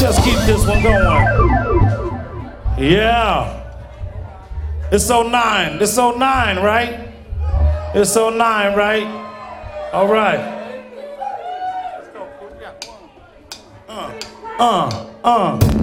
just keep this one going. Yeah. It's 09. It's 09, right? It's 09, right? All right. Let's go.